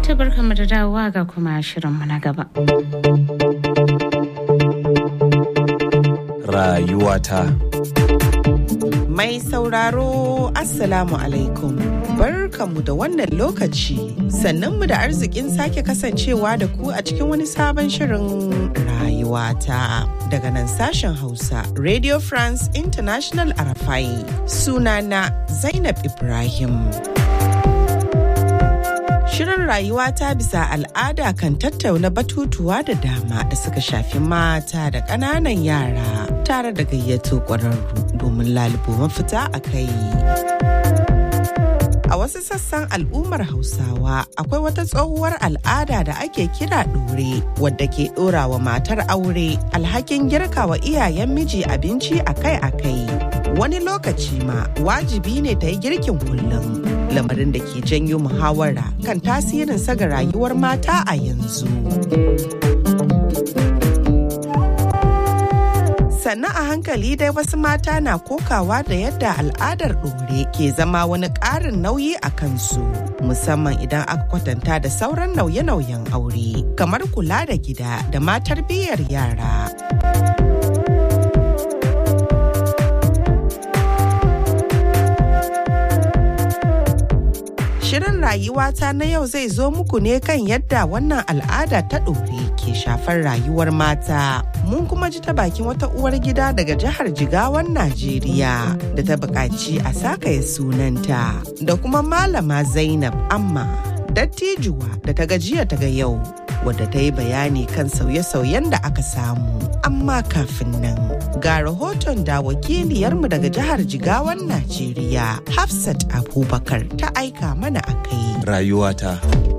Ta barkamu da dawowa ga kuma shirinmu na gaba. Rayuwata. Mai sauraro Assalamu alaikum. Barkanmu da wannan lokaci. Sannanmu da arzikin sake kasancewa da ku a cikin wani sabon shirin rayuwata. Daga nan sashen Hausa, Radio France International Arafai. Sunana Zainab Ibrahim. Shirin rayuwa ta bisa al'ada kan tattauna batutuwa da dama da suka shafi mata da ƙananan yara tare da gayyato ƙwararru domin lalubo mafita a kai. A wasu sassan al'ummar Hausawa akwai wata tsohuwar al'ada da ake kira ɗore wadda ke ɗora wa matar aure alhakin girka wa iyayen miji abinci akai-akai. Wani lokaci ma wajibi ne ta yi girkin kullum. Lamarin da ke janyo muhawara kan tasirin ga rayuwar mata a yanzu. Sannan a hankali dai wasu mata na kokawa da yadda al'adar ɗore ke zama wani ƙarin nauyi a kansu, musamman idan aka kwatanta da sauran nauye-nauyen aure, kamar kula da gida da ma tarbiyyar yara. Shirin rayuwata na yau zai zo muku ne kan yadda wannan al'ada ta ɗore ke shafar rayuwar mata. Mun kuma ji ta bakin wata uwar gida daga jihar Jigawan Najeriya da ta buƙaci a sakaye sunanta, da kuma Malama Zainab Amma, dattijuwa da ta gajiya ta ga yau, wadda ta yi bayani kan sauye-sauyen da aka samu. Amma kafin nan, ga rahoton da wakiliyarmu daga jihar Jigawan Najeriya, Hafsat Abubakar, ta aika mana a kai. Rayuwata.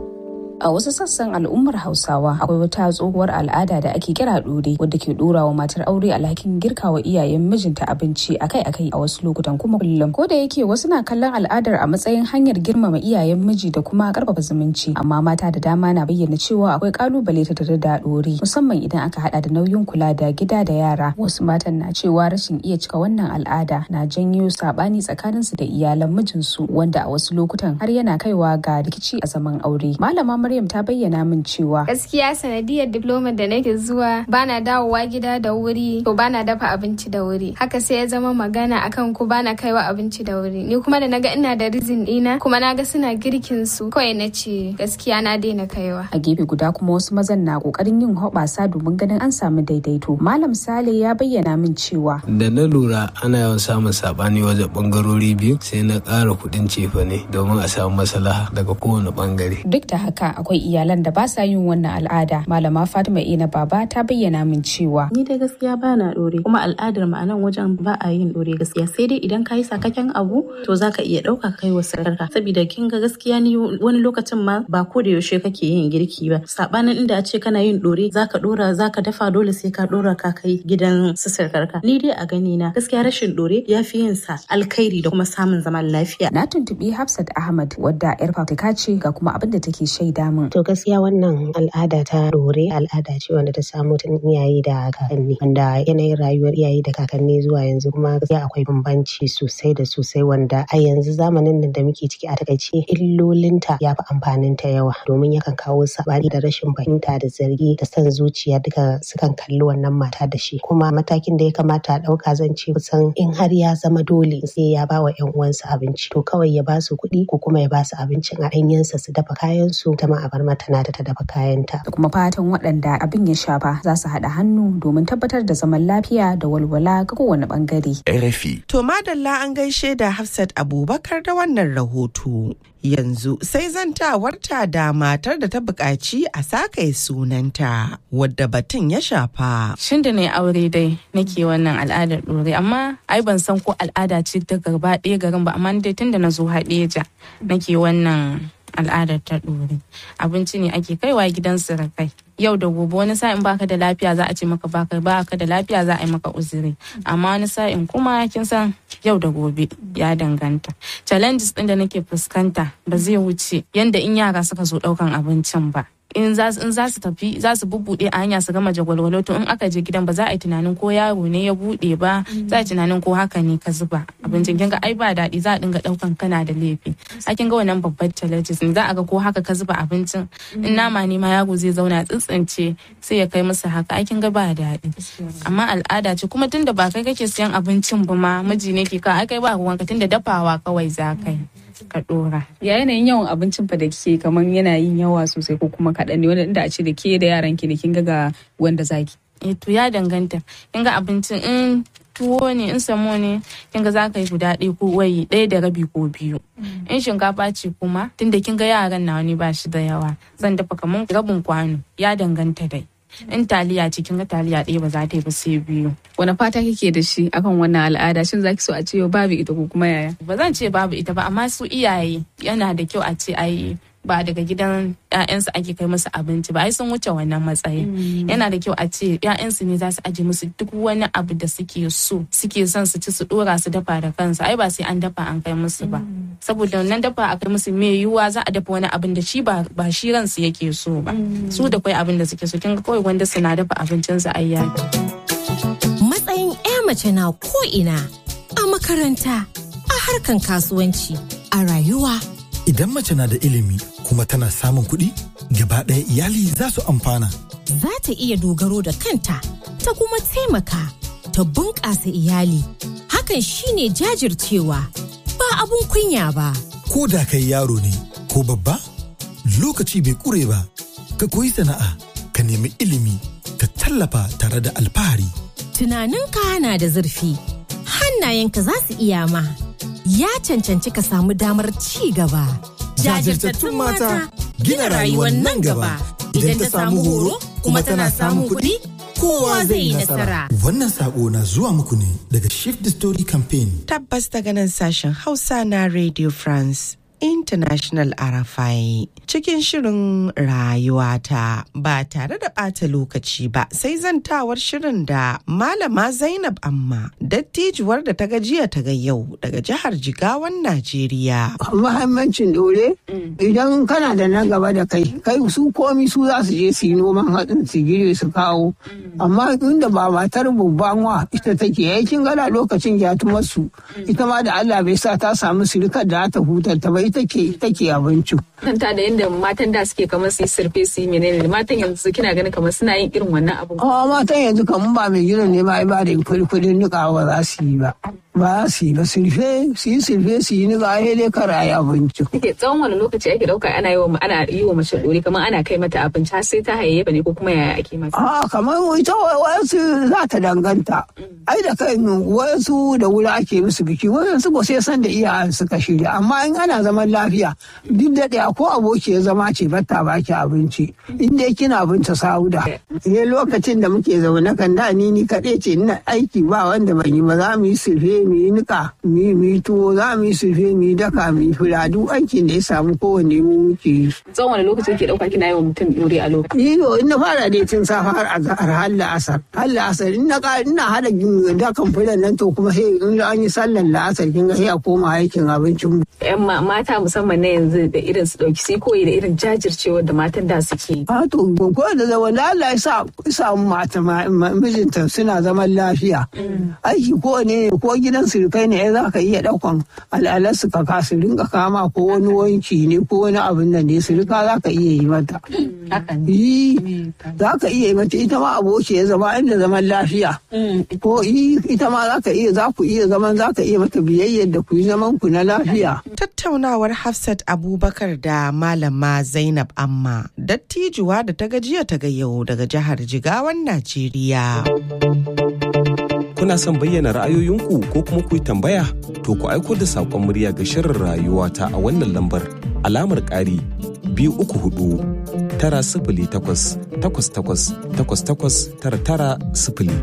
A wasu sassan al'ummar Hausawa akwai wata tsohuwar al'ada da ake kira ɗore wadda ke ɗora wa matar aure alhakin girka wa iyayen mijinta abinci akai-akai a wasu lokutan kuma kullum. Ko da yake wasu na kallon al'adar a matsayin hanyar girmama iyayen miji da kuma karfafa zumunci, amma mata da dama na bayyana cewa akwai kalubale ta tare da ɗore, musamman idan aka hada da nauyin kula da gida da yara. Wasu matan na cewa rashin iya cika wannan al'ada na janyo sabani tsakaninsu da iyalan mijinsu, wanda a wasu lokutan har yana kaiwa ga rikici a zaman aure. Malama Maryam ta bayyana min cewa gaskiya sanadiyar diploma da nake zuwa bana dawowa gida da wuri, to bana dafa abinci da wuri, haka sai ya zama magana akan ku bana kaiwa abinci da wuri. Ni kuma da naga ina da rizin dina kuma naga suna girkin su, kawai nace gaskiya na daina kaiwa. A gefe guda kuma wasu mazan na kokarin yin hoɓasa domin ganin an samu daidaito. Malam Sale ya bayyana min cewa da na lura ana yawan samun sabani wajen bangarori biyu, sai na ƙara kuɗin cefane domin a samu maslaha daga kowane bangare. Duk da haka akwai iyalan da ba sa yin wannan al'ada. Malama Fatima Ina Baba ta bayyana min cewa ni dai gaskiya ba na ɗore, kuma al'adar mu a nan wajen ba a yin ɗore gaskiya, sai dai idan ka yi sakakken abu to zaka iya ɗauka kai wa sarka, saboda kin ga gaskiya ni wani lokacin ma ba ko da yaushe kake yin girki ba. Sabanin inda a ce kana yin ɗore zaka ɗora zaka dafa, dole sai ka ɗora ka kai gidan su sarkarka. Ni dai a gani na gaskiya rashin ɗore ya fi yin sa alkhairi da kuma samun zaman lafiya. Na tuntubi Hafsat Ahmad wadda yar fafutuka ce ga kuma abin da take shaida min. To gaskiya wannan al'ada ta ɗore al'ada ce wanda ta samu tun iyaye da kakanni, wanda yanayin rayuwar iyaye da kakanni zuwa yanzu kuma gaskiya akwai bambanci sosai da sosai, wanda a yanzu zamanin nan da muke ciki a takaice illolinta ya fi amfaninta yawa, domin yakan kawo sabani da rashin fahimta da zargi da son zuciya duka sukan kalli wannan mata da shi. Kuma matakin da ya kamata a ɗauka zan ce kusan in har ya zama dole sai ya ba wa 'yan uwansa abinci, to kawai ya ba su kuɗi ko kuma ya ba su abincin a ɗanyensa su dafa kayan su, ta ma a bar mata nata ta dafa kayanta. Da kuma fatan waɗanda abin ya shafa za su haɗa hannu domin tabbatar da zaman lafiya da walwala ga kowane ɓangare. RFI. To madalla an gaishe da Hafsat Abubakar da wannan rahoto. Yanzu sai zantawarta da matar da ta buƙaci a sakaye sunanta, wadda batun ya shafa. Shin da ne aure dai nake wannan al'adar ɗore, amma ai ban san ko al'ada ce ta gaba ɗaya garin ba, amma dai tun da na zo Haɗeja nake wannan al'adar ta ɗore. Abinci ne ake kaiwa gidan surukai. Yau da gobe wani sa'in baka da lafiya za a ce maka baka da lafiya za a yi maka uzuri, amma wani sa'in kuma kin san yau da gobe ya danganta. Challenges ɗin da nake fuskanta ba zai wuce yanda in yara suka zo ɗaukan abincin ba. in za su tafi za su bubbuɗe a hanya su gama jagwalwalo to in aka je gidan ba za a yi tunanin ko yaro ne ya buɗe ba za a yi tunanin ko haka ne ka zuba abincin kin ga ai ba daɗi za a dinga ɗaukan kana da laifi a kin ga wannan babbar challenges za a ga ko haka ka zuba abincin in nama ne ma yaro zai zauna tsintsince sai ya kai musu haka ai kin ga ba daɗi amma al'ada ce kuma tunda ba kai kake siyan abincin ba ma miji ne ke ka ai kai ba ruwanka tunda dafawa kawai za kai ka dora. Ya yanayin yawan abincin fa da kike kaman yana yin yawa sosai ko kuma kaɗan ne wanda inda a ce da ke da yaran ki ne kin ga wanda zaki. To ya danganta. Kin ga abincin in tuwo ne in samo ne kin ga za ka yi guda ɗaya ko wai ɗaya da rabi ko biyu. In shinkafa ce kuma tunda kin ga yaran nawa ne ba shi da yawa zan dafa kaman rabin kwano ya danganta dai. In taliya ce kin ga taliya ɗaya ba za ta yi ba sai biyu. Wani fata kike da shi akan wannan al'ada shin zaki so a ce babu ita ko kuma yaya? Ba zan ce babu ita ba amma su iyaye yana da kyau a ce ai ba daga gidan ƴaƴansu ake kai musu abinci ba ai sun wuce wannan matsayin. Yana da kyau a ce ƴaƴansu ne za su aje musu duk wani abu da suke so suke son su ci su dora su dafa da kansu ai ba sai an dafa an kai musu ba saboda wannan dafa a kai musu me yiwuwa za a dafa wani abin da shi ba shi ransu yake so ba su da kai abin da suke so kin ga kawai wanda suna dafa abincinsu ai yaki. Matsayin mace na ko'ina a makaranta, a harkan kasuwanci, a rayuwa. Idan mace na da ilimi kuma tana samun kuɗi, gaba ɗaya iyali za su amfana. Za ta iya dogaro da kanta, ta kuma taimaka, ta bunƙasa iyali. Hakan shine jajircewa, ba abun kunya ba. Ko da kai yaro ne ko babba, lokaci bai ƙure ba, ka koyi sana'a, ka nemi ilimi, ka tallafa tare da alfahari. Tunaninka na da zurfi, hannayenka za su iya ma. Ya cancanci ka samu damar ci gaba. Jajirtattun mata gina rayuwar nan gaba. Idan ta samu horo kuma tana samun kuɗi, kowa zai yi nasara. Wannan sako na zuwa muku ne daga Shift the Story Campaign. Tabbas daga nan sashen Hausa na Radio France International RFI cikin shirin rayuwata ba tare da ɓata lokaci ba sai zantawar shirin da Malama Zainab Amma dattijuwar da ta gajiya ta ga yau daga jihar Jigawan Najeriya. Muhimmancin dole idan kana da na gaba da kai su komi su za su je su yi noman hatsin su gire su kawo amma inda ba matar babban wa ita take yakin gada lokacin gyatumarsu ita ma da Allah bai sa ta samu sirikar da ta hutar ta ba ita ke abincin. Kanta da yadda matan da suke kamar su yi surfe su yi menene matan yanzu kina ganin kamar suna yin irin wannan abu. Matan yanzu kamar ba mai gidan ne ba da kudin nika ba za su yi ba. Ba su yi ba su yi surfe su yi nika ya dai kara yi abinci. Tsawon wani lokaci ake dauka ana yi wa mace dore kamar ana kai mata abinci har sai ta hayayyafa ne ko kuma yaya ake mata. Kamar ita wayansu za ta danganta. Ai da kai wayansu da wuri ake musu biki wayansu ba sai san da iyayen suka shirya amma in ana zaman lafiya duk da ɗaya ko aboki ya zama ce batta baki abinci in dai kina binta sauda. Lokacin da muke zaune kan da ni kaɗai ce ina aiki ba wanda ban yi ba za mu yi surfe mu yi nika mu yi tuwo za mu yi surfe mu yi daka mu yi fura duk aikin da ya samu kowanne mu muke yi. Tsawon wani lokaci ke ɗauka kina yi wa mutum ɗore a lokaci? In na fara dai tun safa har la'asar. Har la'asar ina hada dakan fulan nan to kuma sai in an yi sallar la'asar kin ga sai a koma aikin abincin mu. Yan mata musamman na yanzu da irin su ɗauki sai koyi da irin jajircewar da matan da suke yi. To ko da zaman da Allah ya sa mata mijinta suna zaman lafiya. Aiki ko ne ko gidan surukai ne za ka iya ɗaukan al'alarsu ka su rinka kama ko wani wanki ne ko wani abin nan ne surika za ka iya yi mata. Za ka iya yi mata ita ma aboki ya zama inda zaman lafiya. Ko ita ma za ku iya zaman za ka iya mata biyayyar da ku yi zaman ku na lafiya. Tattaunawar Hafsat Abubakar da Malama Zainab Amma dattijuwa da ta gajiya ta ga yau daga jihar Jigawan Najeriya. Kuna son bayyana ra'ayoyinku ko kuma ku yi tambaya? To ku aiko da saƙon murya ga shirin rayuwata a wannan lambar alamar ƙari 234 908 88 88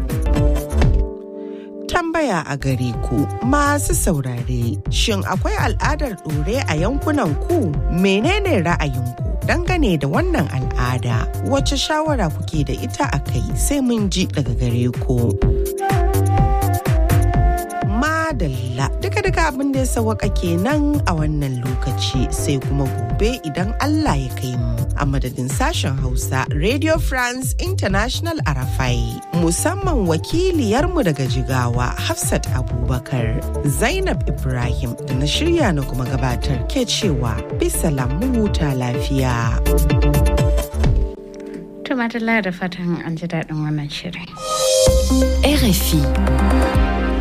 Tambaya a gare ku masu saurare, shin akwai al'adar ɗore a yankunan ku? Menene ra'ayinku dangane da wannan al'ada? Wace shawara kuke da ita a kai sai mun ji daga gare ku. Madalla duka abin da ya sawaka kenan a wannan lokaci sai kuma gobe idan Allah ya kai mu. A a madadin sashen Hausa Radio France International Arafai, musamman wakiliyarmu daga Jigawa Hafsat Abubakar, Zainab Ibrahim da na shirya na kuma gabatar ke cewa bisalam mu huta lafiya. Tumatala da fatan an ji daɗin wannan shirin. RFI.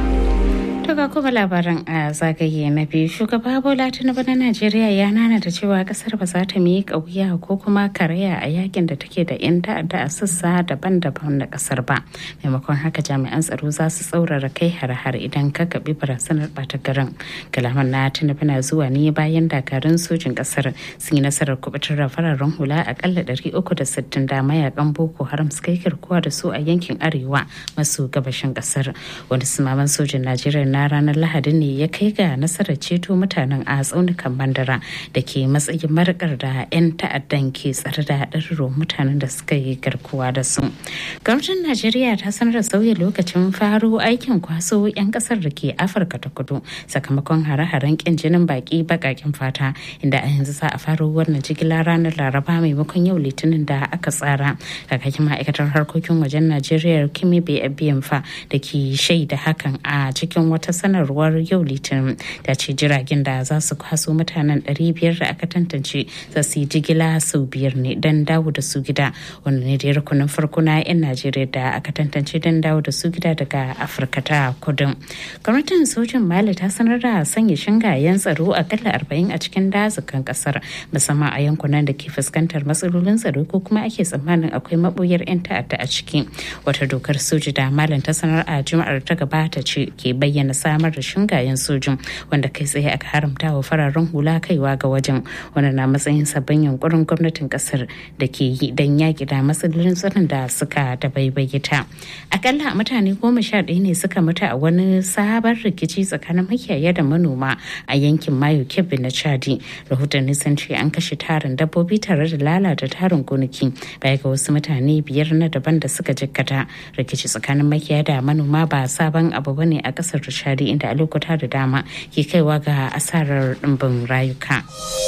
Ga kuma labaran a zagaye na biyu, shugaba Bola Tinubu na Najeriya ya nana da cewa kasar ba za ta miƙa wuya ko kuma karaya a yakin da take da 'yan ta'adda a sassa daban-daban na kasar ba. Maimakon haka jami'an tsaro za su tsaurara kai har-har idan ka kaɓi barazanar ɓata garin. Kalaman na Tinubu na zuwa ne bayan dakarun sojin kasar sun yi nasarar kubutar da fararen hula akalla 360 da mayakan Boko Haram suka yi garkuwa da su a yankin arewa maso gabashin kasar. Wani sumaman sojin Najeriya na ranar Lahadi ne ya kai ga nasarar ceto mutanen a tsaunukan Mandara da ke matsayin markar da 'yan ta'addan ke tsare da ɗaruruwan mutanen da suka yi garkuwa da su. Gwamnatin Najeriya ta sanar da sauya lokacin faro aikin kwaso 'yan kasar da ke Afirka ta Kudu sakamakon hare-haren kin jinin baki bakakin fata, inda a yanzu za a faro wannan jigila ranar Laraba maimakon yau Litinin da aka tsara. Kakakin ma'aikatar harkokin wajen Najeriya Kimi Biyamfa da ke shaida hakan a cikin wata sanarwar yau Litinin ta ce jiragen da za su kwaso mutanen 500 da aka tantance za su yi jigila sau 5 ne don dawo da su gida, wanda ne da rukunin farko na 'yan Najeriya da aka tantance don dawo da su gida daga Afirka ta Kudu. Gwamnatin sojin Mali ta sanar da sanya shingayen tsaro akalla 40 a cikin dazukan kasar, musamman a yankunan da ke fuskantar matsalolin tsaro ko kuma ake tsammanin akwai maboyar 'yan ta'adda a ciki. Wata dokar soji da Malin ta sanar a Juma'ar ta gabata ce ke bayyana samar da shingayen sojin wanda kai tsaye aka haramta wa fararen hula kaiwa ga wajen, wanda na matsayin sabbin yunkurin gwamnatin kasar da ke yi don yaƙi da matsalolin tsaron da suka dabaibaita. Akalla mutane 11 ne suka mutu a wani sabon rikici tsakanin makiyaya da manoma a yankin Mayo Kebbi na Chadi. Rahotanni sun ce an kashe tarin dabbobi tare da lalata tarin gonaki baya ga wasu mutane 5 na daban da suka jikkata. Rikici tsakanin makiyaya da manoma ba sabon abu bane a kasar Chadi, inda a lokuta da dama ke kaiwa ga asarar ɗimbin rayuka.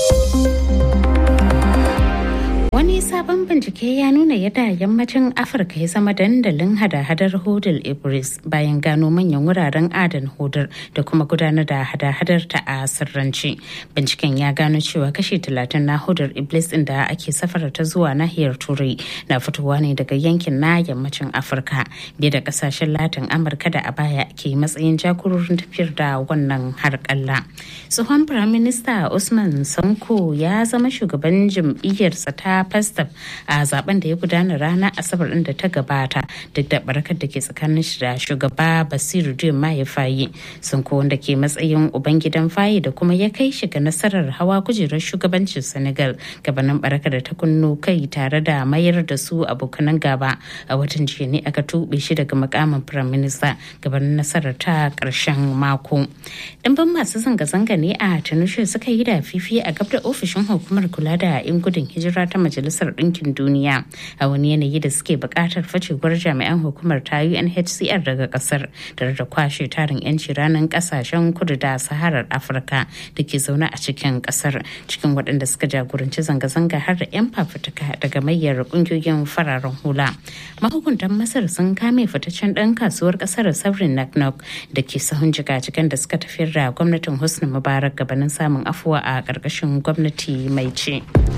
Wani sabon bincike ya nuna yadda yammacin Afirka ya zama dandalin hada-hadar hodar Ibris bayan gano manyan wuraren adana hodar da kuma gudanar da hada-hadar ta a sirrance. Binciken ya gano cewa kashi 30 na hodar Iblis din da ake safara ta zuwa nahiyar Turai na fitowa ne daga yankin na yammacin Afirka, biye da kasashen Latin Amurka da a baya ke matsayin jagororin tafiyar da wannan harƙalla. Tsohon Firaminista Usman Sanko ya zama shugaban jam'iyyarsa ta Fastaf a zaben da ya gudana ranar Asabar din da ta gabata, duk da barakar da ke tsakanin shi da shugaba Basiru Diomaye Faye. Sanko, wanda ke matsayin ubangidan Faye da kuma ya kai shi ga nasarar hawa kujerar shugabancin Senegal gabanin barakar da ta kunno kai tare da mayar da su abokanan gaba a watan jiya ne aka tuɓe shi daga mukamin Firaminista gabanin nasarar ta ƙarshen mako. Dimbin masu zanga-zanga ne a Tunisia suka yi da fifi a gab da ofishin hukumar kula da 'yan gudun hijira ta Majalisar Ɗinkin Duniya a wani yanayi da suke buƙatar facewar jami'an hukumar ta UNHCR daga ƙasar tare da kwashe tarin 'yanci ranar ƙasashen kudu da Saharar Afirka da ke zaune a cikin ƙasar. Cikin waɗanda suka jagoranci zanga-zanga har da 'yan fafutuka daga mayyar ƙungiyoyin fararen hula. Mahukuntan Masar sun kame fitaccen ɗan kasuwar ƙasar Sabrin Naknok da ke sahun jigajigan da suka tafiyar da gwamnatin Hosni Mubarak gabanin samun afuwa a ƙarƙashin gwamnati mai ci.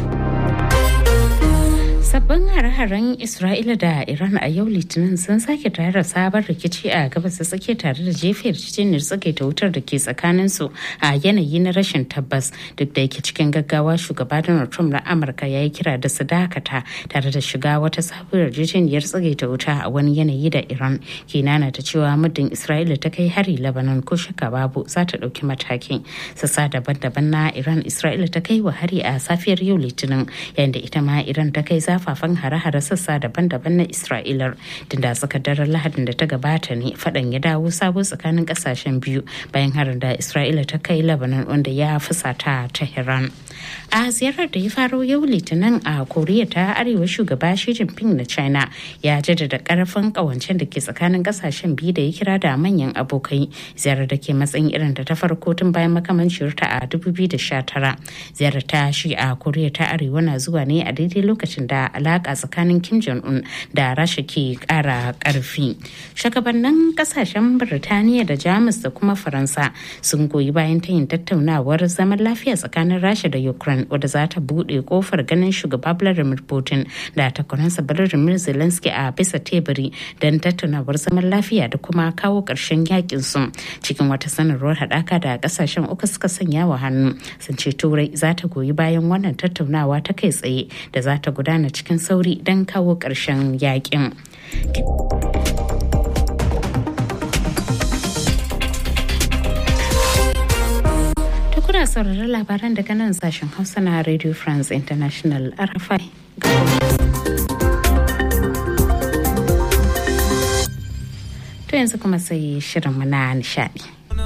Sabbin hare-haren Isra'ila da Iran a yau Litinin sun sake tayar da sabon rikici a gabas ta tsakiya tare da jefe yarjejeniyar tsagaita wutar da ke tsakanin su a yanayi na rashin tabbas. Duk da yake cikin gaggawa, shugaba Donald Trump na Amurka ya yi kira da su dakata tare da shiga wata sabuwar yarjejeniyar tsagaita wuta a wani yanayi da Iran ke nanata cewa muddin Isra'ila ta kai hari Lebanon ko shakka babu za ta ɗauki mataki. Sassa daban-daban na Iran Isra'ila ta kai wa hari a safiyar yau Litinin, yayin da ita ma Iran ta kai zafin zafafan hare-hare sassa daban-daban na Isra'ilar tunda tsakar daren Lahadin da ta gabata ne fadan ya dawo sabo tsakanin kasashen biyu bayan harin da Isra'ila ta kai Lebanon wanda ya fusata Tehran. A ziyarar da ya faro yau Litinin a Koriya ta Arewa, shugaba Xi Jinping na China ya jaddada karfin kawancen da ke tsakanin kasashen biyu da ya kira da manyan abokai, ziyarar da ke matsayin irin da ta farko tun bayan makamanciyar ta a 2019. Ziyarar ta shi a Koriya ta Arewa na zuwa ne a daidai lokacin da alaka tsakanin Kim Jong-un da Rasha ke kara karfi. Shugabannin kasashen Birtaniya da Jamus da kuma Faransa sun goyi bayan tayin tattaunawar zaman lafiya tsakanin Rasha da Ukraine wadda za ta buɗe kofar ganin shugaba Vladimir Putin da takwaransa Volodymyr Zelensky a bisa teburi don tattaunawar zaman lafiya da kuma kawo ƙarshen yakin su. Cikin wata sanarwar haɗaka da ƙasashen uku suka sanya wa hannu, sun ce Turai za ta goyi bayan wannan tattaunawa ta kai tsaye da za ta gudana cikin sauri don kawo ƙarshen yakin. Kuna sauraron labaran daga nan sashen Hausa na Radio France International RFI. To yanzu kuma sai shirinmu na nishadi.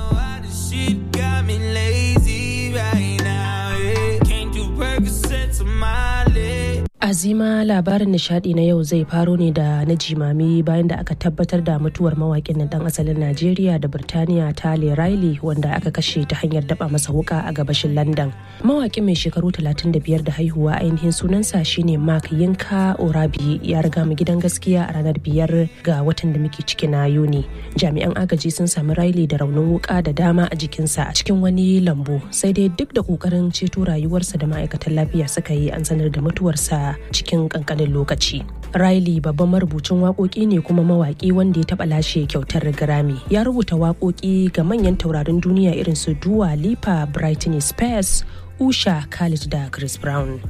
Azima, labarin nishadi na yau zai faro ne da na jimami bayan da aka tabbatar da mutuwar mawakin na dan asalin Najeriya da Birtaniya Tale Riley wanda aka kashe ta hanyar daba masa wuka a gabashin London. Mawakin mai shekaru 35 da haihuwa, ainihin sunansa shine Mark Yinka Orabi, ya riga mu gidan gaskiya a ranar 5 ga watan da muke ciki na Yuni. Jami'an agaji sun sami Riley da raunin wuka da dama a jikinsa a cikin wani lambu, sai dai duk da kokarin ceto rayuwarsa da ma'aikatan lafiya suka yi, an sanar da mutuwarsa cikin kankanin lokaci. Riley babban marubucin waƙoƙi ne kuma mawaƙi wanda ya taɓa lashe kyautar Grammy. Ya rubuta waƙoƙi ga manyan taurarin duniya irin su Dua Lipa, Britney Spears, Usha, Khalid da Chris Brown.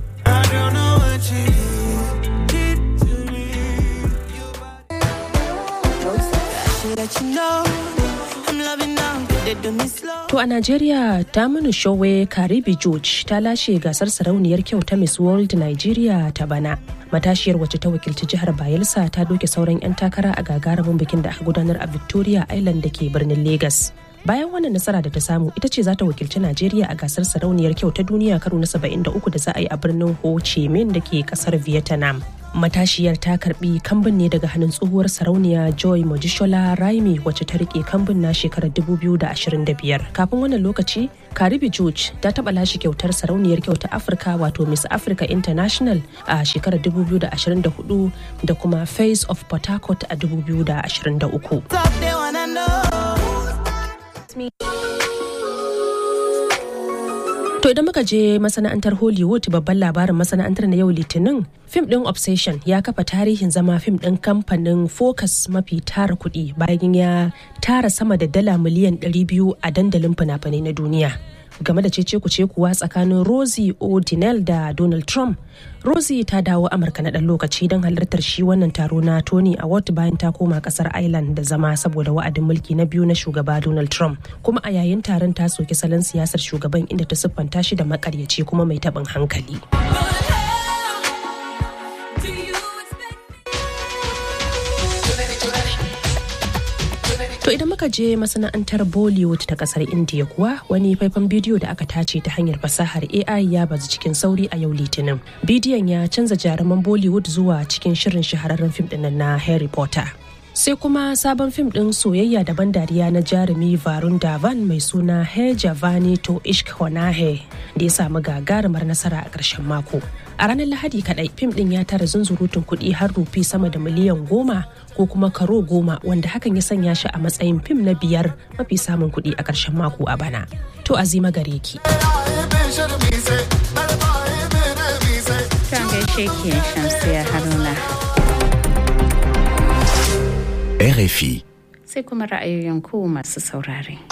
To a Najeriya, Taminu Showe Karibi George ta lashe gasar sarauniyar kyau ta Miss World Nigeria ta bana. Matashiyar wacce ta wakilci jihar Bayelsa ta doke sauran 'yan takara a gagarumin bikin da aka gudanar a Victoria Island da ke birnin Lagos. Bayan wannan nasara da ta samu, ita ce za ta wakilci Najeriya a gasar sarauniyar kyau ta duniya karo na 73 da za a yi a birnin Ho Chi Minh da ke kasar Vietnam. Matashiyar ta karbi kambun ne daga hannun tsohuwar sarauniya Joy Mojishola Raimi wacce ta rike kambun na shekarar 2025. Kafin wannan lokaci, Karibi George ta taba lashe kyautar sarauniyar kyau ta Afirka wato Miss Africa International a shekarar 2024 da kuma Face of Port Harcourt a 2023. To idan muka je masana'antar Hollywood, babban labarin masana'antar na yau Litinin, fim ɗin Obsession ya kafa tarihin zama fim ɗin kamfanin Focus mafi tara kuɗi bayan ya tara sama da dala miliyan 200 a dandalin fina-finai na duniya. Game da cece-kuce kuwa tsakanin Rosie O'Donnell da Donald Trump, Rosie ta dawo Amurka na ɗan lokaci don halartar shi wannan taro na Tony Award bayan ta koma ƙasar Ireland da zama saboda wa'adin mulki na biyu na shugaba Donald Trump. Kuma a yayin taron ta soki salon siyasar shugaban inda ta siffanta shi da makaryaci kuma mai taɓin hankali. To idan muka je masana'antar Bollywood ta kasar India kuwa, wani faifan bidiyo da aka tace ta hanyar fasahar AI ya bazu cikin sauri a yau Litinin. Bidiyon ya canza jaruman Bollywood zuwa cikin shirin shahararren fim ɗin na Harry Potter. Sai kuma sabon fim ɗin soyayya da ban dariya na jarumi Varun Dhawan mai suna Hai Javani to Ishq Hona Hai da ya samu gagarumar nasara a ƙarshen mako. A ranar Lahadi kaɗai, fim ɗin ya tara zunzurutun kuɗi har rufi sama da miliyan 10 ko kuma karo 10, wanda hakan ya sanya shi a matsayin fim na 5 mafi samun kuɗi a ƙarshen mako a bana. To Azima gare ki. Kan gaishe ki Shamsiya Haruna. RFI. Sai kuma ra'ayoyin ku masu saurare.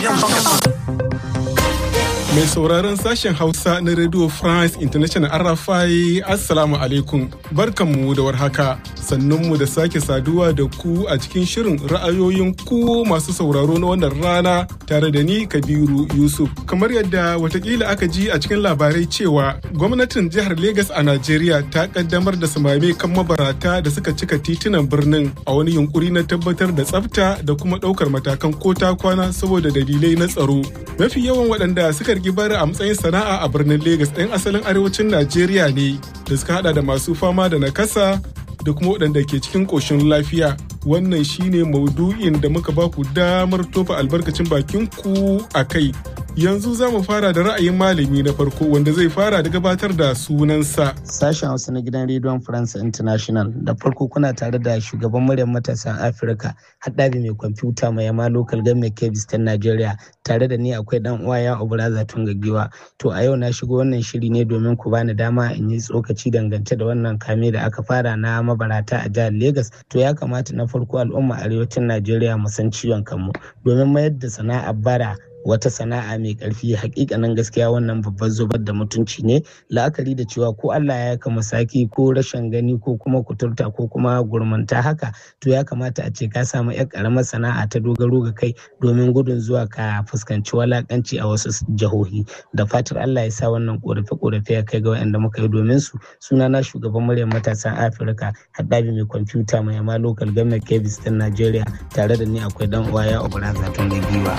Mai sauraron sashen Hausa na Radio France International RFI, Assalamu alaikum. Barkanmu da warhaka. sannunmu da sake saduwa da ku a cikin shirin ra'ayoyin ku masu sauraro na wannan rana tare da ni Kabiru Yusuf. Kamar yadda watakila aka ji a cikin labarai cewa gwamnatin jihar Legas a Najeriya ta kaddamar da samame kan mabarata da suka cika titunan birnin a wani yunkuri na tabbatar da tsafta da kuma ɗaukar matakan kota kwana saboda dalilai na tsaro. Mafi yawan waɗanda suka rigi bara a matsayin sana'a a birnin Legas ɗan asalin arewacin Najeriya ne da suka hada da masu fama da nakasa da kuma waɗanda ke cikin ƙoshin lafiya. Wannan shine maudu'in da muka ba ku damar tofa albarkacin bakin ku a kai. Yanzu za mu fara da ra'ayin malami na farko wanda zai fara da gabatar da sunansa. Sashen Hausa na gidan rediyon France International, da farko kuna tare da shugaban muryar matasan Afirka, haɗabi mai kwamfuta mai yama local government Kebbi ta Najeriya. Tare da ni akwai dan uwa ya Oburaza Tungagiwa. To a yau na shigo wannan shiri ne domin ku bani dama in yi tsokaci dangance da wannan kame da aka fara na mabarata a jihar Legas. To ya kamata na farko al'umma arewacin Najeriya mu san ciwon kanmu domin mayar da sana'ar bara wata sana'a mai karfi. Hakikanin gaskiya wannan babban zubar da mutunci ne, la'akari da cewa ko Allah ya kama saki ko rashin gani ko kuma kuturta ko kuma gurmanta haka, to ya kamata a ce ka samu yar karamar sana'a ta dogaro ga kai domin gudun zuwa ka fuskanci walakanci a wasu jihohi. Da fatar Allah ya sa wannan korafe ya kai ga wanda muka yi domin su. Sunana shugaban muryar matasan Afirka, haɗabi mai kwamfuta mai yama local government Kebbi ta Najeriya. Tare da ni akwai dan uwa ya Oburaza Tungagiwa.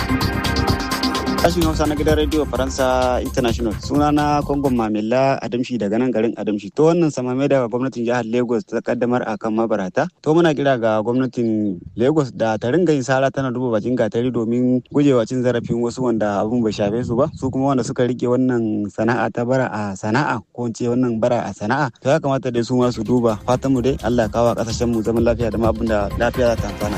Sashen Hausa na gidan Radio Faransa International. Sunana Kongon Mamilla Adamshi daga nan garin Adamshi. To wannan samame daga gwamnatin jihar Lagos ta kaddamar akan mabarata. To muna kira ga gwamnatin Lagos da ta ringa yin sara tana duba bakin gatari domin gujewa cin zarafin wasu wanda abun bai shafe su ba. Su kuma wanda suka rike wannan sana'a ta bara a sana'a ko ce wannan bara a sana'a. To ya kamata dai su ma su duba. Fatan mu dai Allah ya kawo kasashen mu zaman lafiya da ma abin da lafiya za ta amfana.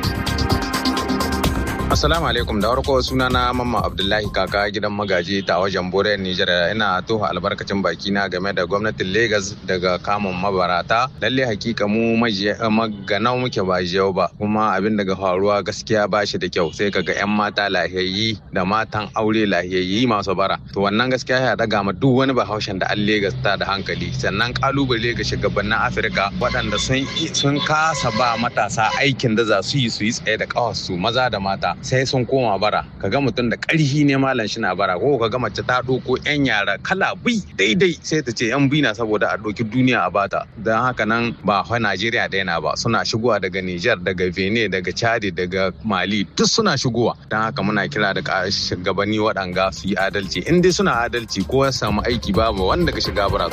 Assalamu alaikum, da farko sunana Mamman Abdullahi Kaka gidan magaji ta wajen Bore Nijar. Ina toha albarkacin baki na game da gwamnatin Legas daga kamun mabarata. Lalle hakika mu maganau muke ba jiyau ba, kuma abin daga faruwa gaskiya ba shi da kyau. Sai kaga 'yan mata lahiyayyi da matan aure lahiyayyi masu bara. To wannan gaskiya ya daga ma duk wani bahaushen da an Legas ta da hankali. Sannan kalubale ga shugabannin Afirka waɗanda sun kasa ba matasa aikin da za su yi tsaye da ƙawarsu maza da mata. Sai sun koma bara, kaga mutum da ƙarfi ne malam shi na bara, ko kaga mace ta ɗauko 'yan yara kala bi daidai sai ta ce 'yan bi na saboda a ɗauki duniya a bata. Don haka nan ba fa Najeriya daina ba, suna shigowa daga Nijar, daga Benin, daga Chadi, daga Mali, duk suna shigowa. Don haka muna kira da shugabanni waɗanga su yi adalci. In dai suna adalci ko ya samu aiki babu wanda ka shiga bara.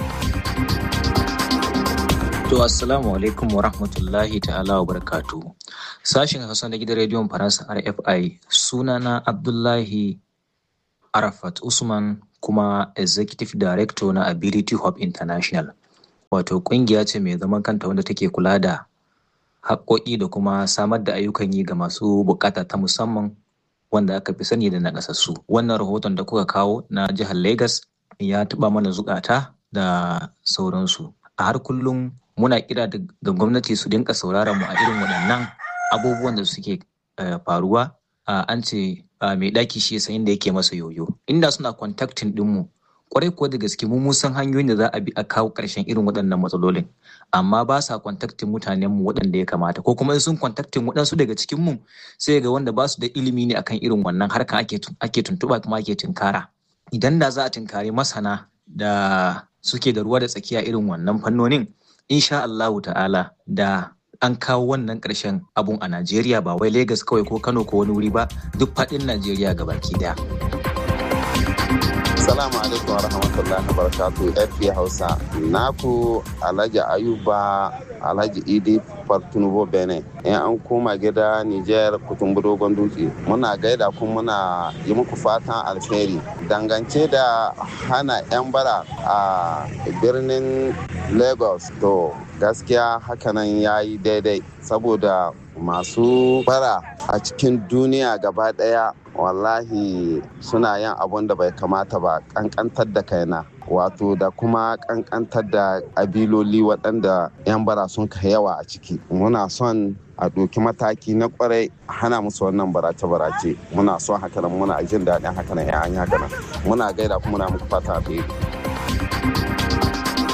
To assalamu alaikum wa rahmatullahi ta'ala wa barakatuhu. Sashen Hausa na gidan rediyon Faransa RFI, sunana Abdullahi Arafat Usman, kuma Executive Director na Ability Hub International. Wato kungiya ce mai zaman kanta wanda take kula da haƙoƙi da kuma samar da ayyukan yi ga masu bukata ta musamman wanda aka fi sani da nakasassu. Wannan rahoton da kuka kawo na jihar Lagos ya taɓa mana zukata da sauransu. A har kullum muna kira ga gwamnati su dinka sauraron mu a irin waɗannan abubuwan da suke faruwa. An ce mai ɗaki shi yasa inda yake masa yoyo. Inda suna contacting ɗinmu kwarai kuwa da gaske mu san hanyoyin da za a bi a kawo ƙarshen irin waɗannan matsalolin, amma ba sa contacting mutanen mu waɗanda ya kamata, ko kuma sun contacting waɗansu daga cikin mu sai ga wanda ba su da ilimi ne akan irin wannan harkan ake tuntuɓa kuma ake tinkara. Idan da za a tinkari masana da suke da ruwa da tsakiya irin wannan fannonin, insha Allahu ta'ala da an kawo wannan ƙarshen abun a Najeriya, ba wai Lagos kawai ko Kano ko wani wuri ba, duk faɗin Najeriya gabaki daya. Assalamu alaikum wa rahmatullahi wa barakatuh. FB Hausa. Naku Alhaji Ayuba Alhaji Idi Fartunubo Bene. In an koma gida Niger Kutumburo Dutse. Muna gaida kuma muna yi muku fatan alheri. Dangance da hana 'yan bara a birnin Lagos, to gaskiya hakanan yayi daidai, saboda masu bara a cikin duniya gaba daya wallahi suna yin abun da bai kamata ba, kankantar da kaina, wato da kuma kankantar da kabiloli waɗanda 'yan bara sun kai yawa a ciki. Muna son a ɗauki mataki na kwarai hana musu wannan barace-barace. Muna son hakanan, muna jin daɗin hakanan, ya an yi hakanan. Muna gaida kuma muna muku fata alheri.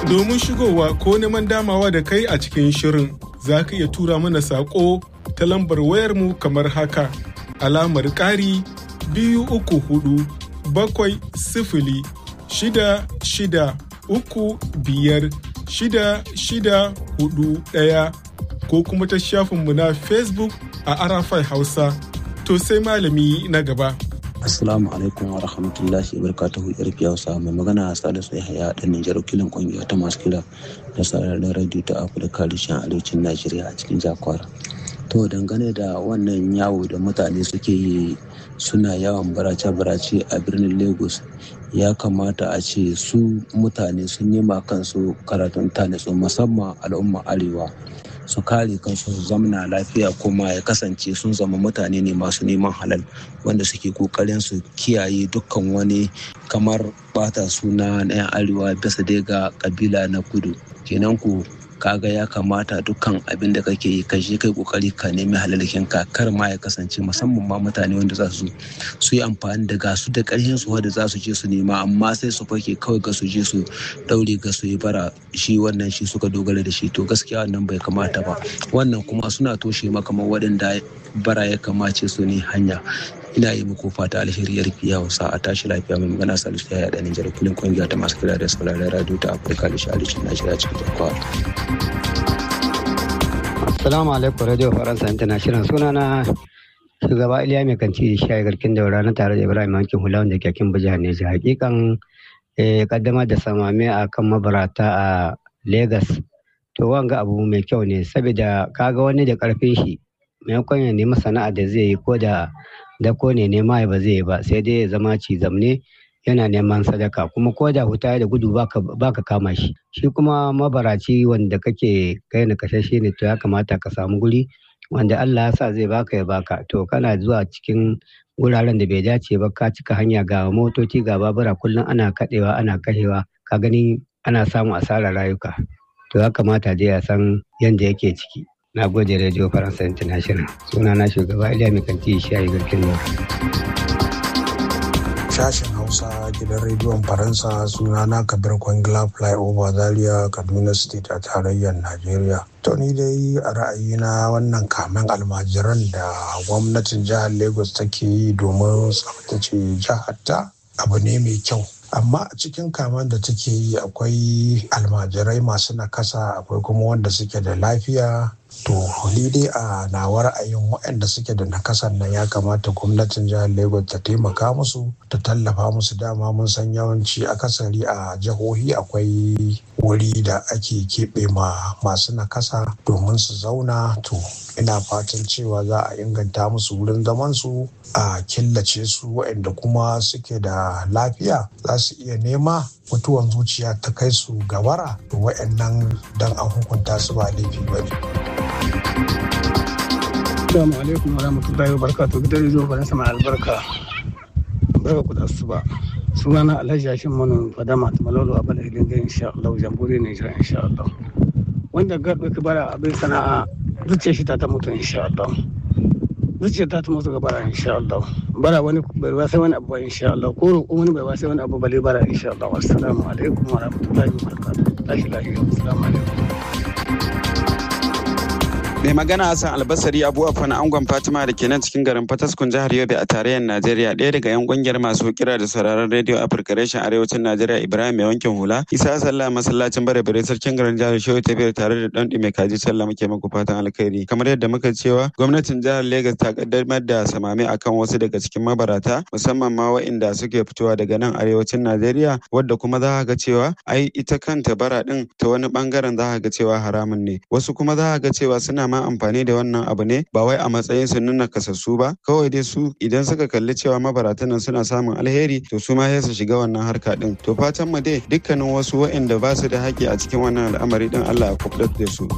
Domin shigowa ko neman damawa da kai a cikin shirin za ka iya tura mana saƙo ta lambar wayarmu kamar haka alamar ƙari 234 7 0 6 6 3 5 6 ko kuma ta shafinmu na Facebook a Arafai Hausa. To sai malami na gaba. Assalamu alaikum wa rahmatullahi wa barakatuhu yarfi Hausa mai magana a Salisu Yahaya dan Nijar wakilin kungiya ta masu kira da sauraron radio ta Afirka Rishin Arewacin Najeriya a cikin Jakwara. To dangane da wannan yawo da mutane suke yi suna yawan barace-barace a birnin Lagos, ya kamata a ce su mutane sun yi ma kansu karatun tanitsu musamman al'umma arewa su kare kansu su zamana lafiya kuma ya kasance sun zama mutane ne masu neman halal wanda suke kokarin su kiyaye dukkan wani kamar bata suna na 'yan arewa bisa dai ga kabila na kudu. Kenan ku kaga ya kamata dukkan abin da kake yi ka je kai kokari ka nemi halalkin ka, kar ma ya kasance musamman ma mutane wanda za su yi amfani da gasu da ƙarfin su wanda za su je su nema amma sai su fake kawai ga su je su daure ga su yi bara, shi wannan shi suka dogara da shi. To gaskiya wannan bai kamata ba, wannan kuma suna toshe makamar waɗanda bara ya kamace su ne hanya. Ina yi muku fata alheri yarfi Hausa, a tashi lafiya. Mai magana Salisu Yahaya dan Nijar kullum kungiya ta masu kira da sauraron radio ta Afirka Rishin Arewacin Najeriya cikin Jakwara. Assalamu alaikum Radio Faransa International. Sunana shugaba Iliya mai kanti shayi garkin daura na tare da Ibrahim Hankin Hula wanda ke kin Buja ne. Hakikan kaddamar da samame a kan mabarata a Lagos. To wanga abu mai kyau ne saboda kaga wani da karfin shi maimakon ya nemi sana'a da zai yi ko da ko ne nema ba zai yi ba, sai dai ya zama cizamne yana neman sadaka, kuma ko da huta da gudu baka kama shi. Shi kuma mabaraci wanda kake kai na kashashe ne, to ya kamata ka samu guri wanda Allah ya sa zai baka ya baka. To kana zuwa cikin wuraren da bai dace ba, ka cika hanya ga motoci ga babura kullum ana kadewa ana kashewa, ka gani ana samun asarar rayuka. To ya kamata dai ya san yanda yake ciki. Na gode Radio Faransa International. Suna na shugaba Iliya mai kanti shayi garkin daura. Sashen Hausa gidan rediyon Faransa, sunana Kabir Kwangila Flyover Zaria Kaduna State a tarayyar Najeriya. To ni dai a ra'ayina wannan kamen almajiran da gwamnatin jihar Lagos take yi domin tsaftace jihar ta abu ne mai kyau. Amma a cikin kaman da take yi akwai almajirai masu nakasa, akwai kuma wanda suke da lafiya. To ni dai a nawa ra'ayin waɗanda suke da nakasan nan ya kamata gwamnatin jihar Lagos ta taimaka musu, ta tallafa musu. Dama mun san yawanci akasari a jihohi akwai wuri da ake keɓe ma masu nakasa domin su zauna. To ina fatan cewa za a inganta musu wurin zaman su, a killace su. Waɗanda kuma suke da lafiya za su iya nema, mutuwan zuciya ta kai su gabara, to waɗannan dan an hukunta su ba laifi ba ne. Assalamu alaikum wa rahmatullahi wa barakatuh. Gidan rizo Faransa mai albarka. Barka ku da asuba. Sunana Alhaji Hashim Manu Fadama Malolo a Bala Hilin Gai insha Allah, Jamhuriyar Nijar insha Allah. Wanda ga ɗauki bara abin sana'a zuciya shi ta mutu insha Allah. Zuciya ta mutu ga bara insha Allah. Bara wani bai ba sai wani abu insha Allah. Ko roƙo wani bai ba sai wani abu bale bara insha Allah. Assalamu alaikum wa rahmatullahi wa barakatuh. Tashi lafiya. Assalamu alaikum. Mai magana Hassan Albasari Abu Afana Angon Fatima da ke nan cikin garin Fataskun jihar Yobe a tarayyar Najeriya. Ɗaya daga 'yan ƙungiyar masu kira da sauraron rediyo Afirka reshen arewacin Najeriya Ibrahim mai wankin hula. Isa Sallah masallacin bare-bare sarkin garin jihar Shehu Tafiyar tare da ɗan ɗume kaji Sallah muke muku fatan alkhairi. Kamar yadda muka cewa gwamnatin jihar Legas ta kaddamar da samame akan wasu daga cikin mabarata musamman ma waɗanda suke fitowa daga nan arewacin Najeriya, wadda kuma za ga cewa ai ita kanta bara ɗin ta wani ɓangaren za ga cewa haramun ne. Wasu kuma za ga cewa suna ma amfani da wannan abu ne ba wai a matsayin su nuna kasassu ba, kawai dai su idan suka kalli cewa mabaratan nan suna samun alheri to su ma sai su shiga wannan harka din. To fatan mu dai dukkanin wasu waɗanda ba su da haƙƙi a cikin wannan al'amari din Allah ya kubutar da su.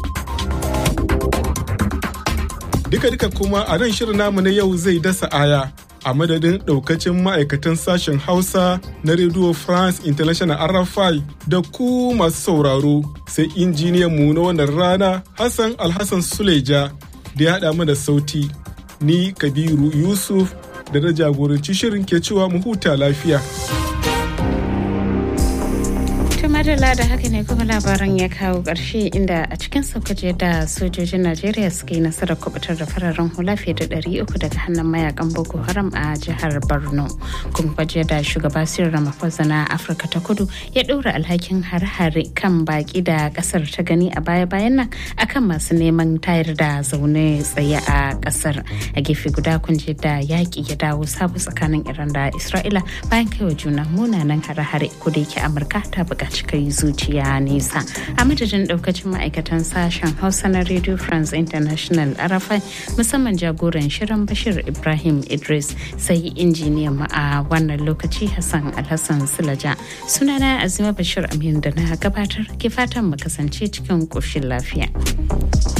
Duka kuma a nan shirin namu na yau zai dasa aya. A madadin ɗaukacin ma'aikatan sashen Hausa na Radio France International RFI da ku masu sauraro, sai injiniyan mu na wannan rana Hassan Alhassan Suleja da ya haɗa mu da sauti. Ni Kabiru Yusuf da na jagoranci shirin ke cewa mu huta lafiya. madalla da haka ne kuma labaran ya kawo ƙarshe inda a cikin saukaje da sojojin Najeriya suka yi nasarar kubutar da fararen hula fiye da 300 daga hannun mayakan Boko Haram a jihar Borno. Kuma kwaje da shugaba Cyril Ramaphosa na Afirka ta Kudu ya ɗora alhakin hare-hare kan baki da ƙasar ta gani a baya-bayan nan akan masu neman tayar da zaune tsaye a ƙasar. A gefe guda kunje da yaƙi ya dawo sabo tsakanin Iran da Isra'ila bayan kaiwa juna munanan hare-hare kuda yake Amurka ta buƙaci kai zuciya nesa. A madadin daukacin ma'aikatan sashen Hausa na Radio France International Arafai musamman jagoran shirin Bashir Ibrahim Idris sai injiniyan mu a wannan lokaci Hassan Alhassan Sulaja. Sunana Azima Bashir Amin da na gabatar ke fatan mu kasance cikin ƙoshin lafiya.